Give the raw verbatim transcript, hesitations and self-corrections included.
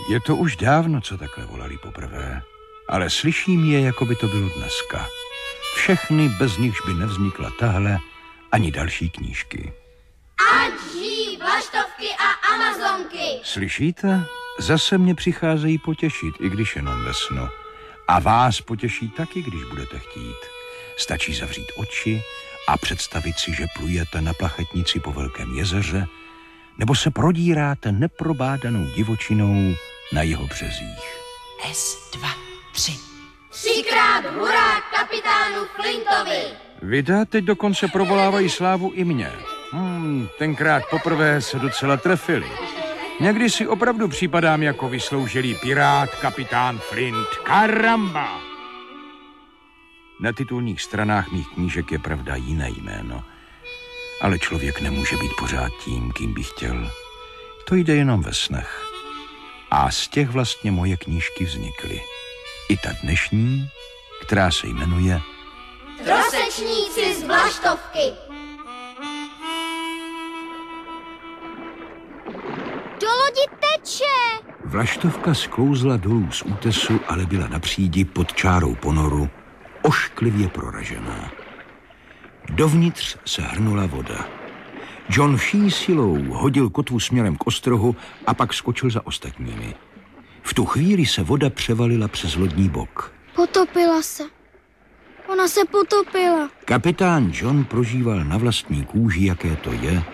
Je to už dávno, co takhle volali poprvé, ale slyším je, jako by to bylo dneska. Všechny, bez nichž by nevznikla tahle ani další knížky. Ať žijí vlaštovky a amazonky! Slyšíte? Zase mě přicházejí potěšit, i když jenom ve snu. A vás potěší taky, když budete chtít. Stačí zavřít oči a představit si, že plujete na plachetnici po velkém jezeře, nebo se prodíráte neprobádanou divočinou na jeho březích. S, dva, tři. Třikrát hurá kapitánu Flintovi! Vydá teď dokonce provolávají slávu i mě. Hmm, tenkrát poprvé se docela trefili. Někdy si opravdu připadám jako vysloužilý pirát kapitán Flint. Karamba! Na titulních stranách mých knížek je pravda jiné jméno. Ale člověk nemůže být pořád tím, kým by chtěl. To jde jenom ve snech. A z těch vlastně moje knížky vznikly. I ta dnešní, která se jmenuje Trosečníci z vlaštovky. Do lodi teče! Vlaštovka sklouzla dolů z útesu, ale byla na přídi pod čárou ponoru, ošklivě proražená. Dovnitř se hrnula voda. John vší silou hodil kotvu směrem k ostrohu a pak skočil za ostatními. V tu chvíli se voda převalila přes lodní bok. Potopila se. Ona se potopila. Kapitán John prožíval na vlastní kůži, jaké to je